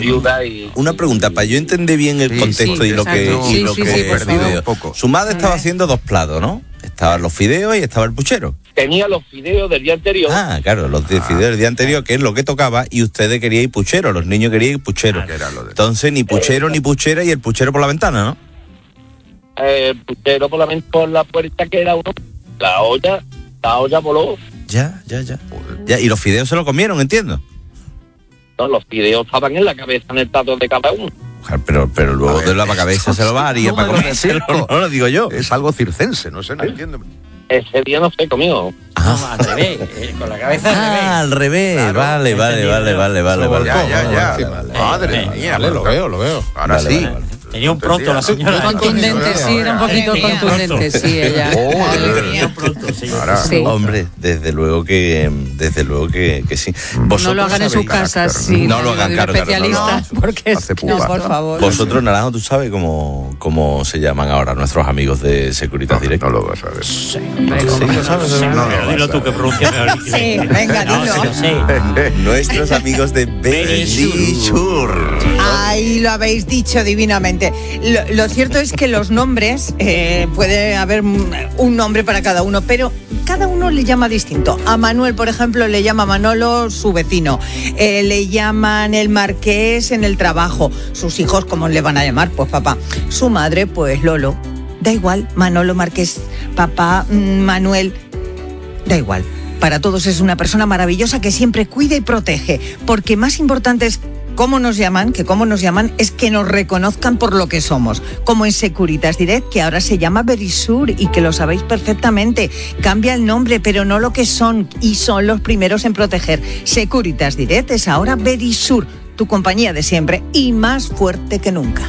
viuda y... Una pregunta, para yo entender bien el contexto y lo que he perdido. Su madre estaba haciendo dos platos, ¿no? Estaban los fideos y estaba el puchero. Tenía los fideos del día anterior. Ah, claro, los fideos del día anterior, que es lo que tocaba, y ustedes querían puchero, los niños querían puchero. Entonces, ni puchero ni puchera, y el puchero por la ventana, ¿no? El puchero por la puerta, que era uno. La olla voló. Ya. Y los fideos se lo comieron, entiendo. No, los fideos estaban en la cabeza, en el plato de cada uno. Pero luego de la cabeza se lo va a haría para comérselo, no lo digo yo. Es algo circense, no sé, no entiendo. Ese día no se comió. Al revés, con la cabeza al revés. Claro, vale. Ya. Madre mía, lo veo. Ahora sí. Vale. Tenía un pronto la señora. Contundente, sí, era un poquito contundente, sí, ella. Tenía pronto, sí. Sí. Hombre, desde luego que sí. No lo hagan en sus casas, sí. No lo hagan, claro. Especialistas, porque no, por favor. Vosotros, Naranjo, ¿tú sabes cómo se llaman ahora nuestros amigos de Securitas Direct? No lo vas a ver. Sí, lo sabes. Pero dilo tú que pronuncias mejor. Sí, venga, dilo. Nuestros amigos de Verisur. Ahí lo habéis dicho divinamente. Lo cierto es que los nombres, puede haber un nombre para cada uno, pero cada uno le llama distinto. A Manuel, por ejemplo, le llama Manolo su vecino. Le llaman el Marqués en el trabajo. Sus hijos, ¿cómo le van a llamar? Pues papá. Su madre, pues Lolo. Da igual, Manolo, Marqués, papá, Manuel. Da igual. Para todos es una persona maravillosa que siempre cuida y protege, porque más importante es cómo nos llaman es que nos reconozcan por lo que somos, como en Securitas Direct, que ahora se llama Verisur y que lo sabéis perfectamente. Cambia el nombre, pero no lo que son, y son los primeros en proteger. Securitas Direct es ahora Verisur, tu compañía de siempre y más fuerte que nunca.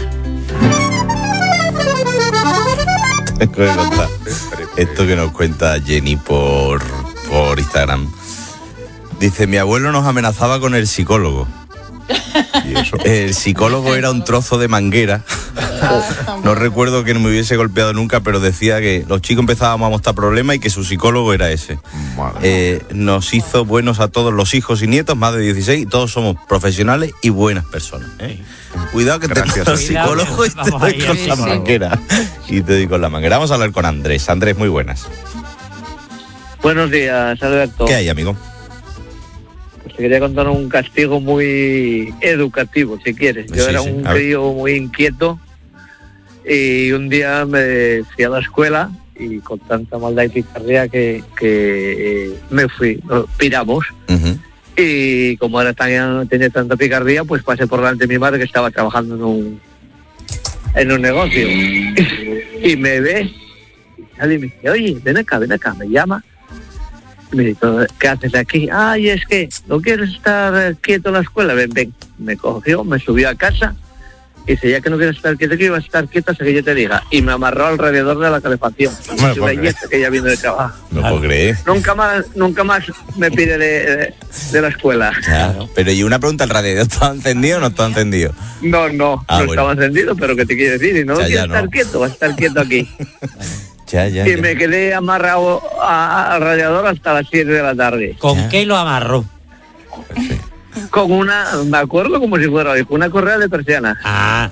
Esto que nos cuenta Jenny por Instagram. Dice, mi abuelo nos amenazaba con el psicólogo. ¿Y eso? El psicólogo era un trozo de manguera. No recuerdo que no me hubiese golpeado nunca, pero decía que los chicos empezábamos a mostrar problemas y que su psicólogo era ese. Nos hizo buenos a todos los hijos y nietos, más de 16, y todos somos profesionales y buenas personas. Cuidado que te doy con el psicólogo y te doy con la manguera. Y te doy con la manguera. Vamos a hablar con Andrés. Andrés, muy buenas. Buenos días, Alberto. ¿Qué hay, amigo? Te quería contar un castigo muy educativo, si quieres. Yo era un crío muy inquieto y un día me fui a la escuela y con tanta maldad y picardía que me fui, piramos. Y como tenía tanta picardía, pues pasé por delante de mi madre, que estaba trabajando en un negocio. Y me ve y me dice, oye, ven acá, me llama. Me dijo, ¿qué haces aquí? Ay, es que no quieres estar quieto en la escuela. Ven. Me cogió, me subió a casa y dice, ya que no quieres estar quieto, que iba a estar quieto hasta que yo te diga. Y me amarró alrededor de la calefacción. Su belleza que ella vino de trabajo. No puedo creer. Nunca más me pide de la escuela. Claro. Pero y una pregunta, ¿el radiador estaba encendido o no estaba encendido? No estaba encendido, pero ¿qué te quiere decir? Y no quieres estar quieto, vas a estar quieto aquí. Y me quedé amarrado al radiador hasta las 7 de la tarde. ¿Con qué lo amarró? Con me acuerdo como si fuera hoy, con una correa de persiana. ¿A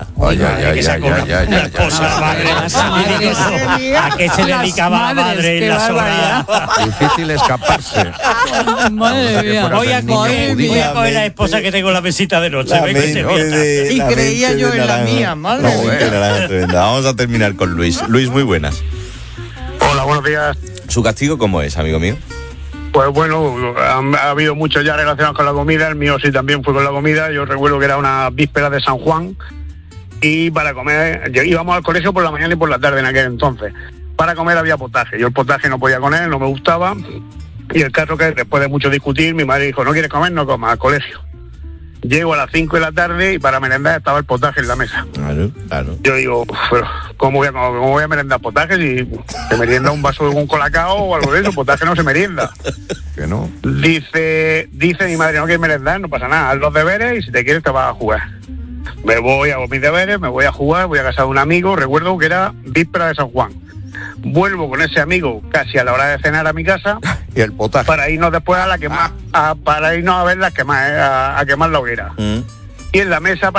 qué se dedicaba la madre en las horas? Difícil escaparse. Madre mía. Voy a coger la esposa que tengo en la mesita de noche. Y creía yo en la mía, madre mía. Vamos a terminar con Luis. Luis, muy buenas. Hola, buenos días. ¿Su castigo cómo es, amigo mío? Pues bueno, ha habido muchos ya relacionados con la comida. El mío sí también fue con la comida. Yo recuerdo que era una víspera de San Juan y para comer íbamos al colegio por la mañana y por la tarde en aquel entonces. Para comer había potaje. Yo el potaje no podía con él, no me gustaba. Y el caso que después de mucho discutir, mi madre dijo, ¿no quieres comer? No comas, al colegio. Llego a las 5 de la tarde y para merendar estaba el potaje en la mesa. Claro. Yo digo, pero ¿cómo voy a merendar potaje si se merienda un vaso de un colacao o algo de eso? Potaje no se merienda. ¿Que no? Dice mi madre, no quieres merendar, no pasa nada, haz los deberes y si te quieres te vas a jugar. Me voy, hago mis deberes, me voy a jugar, voy a casa de un amigo, recuerdo que era víspera de San Juan. Vuelvo con ese amigo casi a la hora de cenar a mi casa y el potaje para irnos después para irnos a ver a quemar la hoguera. Y en la mesa